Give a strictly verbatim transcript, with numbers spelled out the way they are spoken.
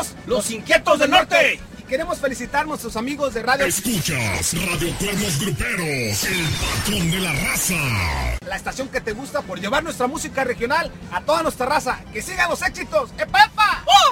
Somos los Inquietos del Norte. Y queremos felicitar a nuestros amigos de radio. Escuchas Radio Cuernos Gruperos, el patrón de la raza. La estación que te gusta por llevar nuestra música regional a toda nuestra raza. Que sigan los éxitos. ¡Epa!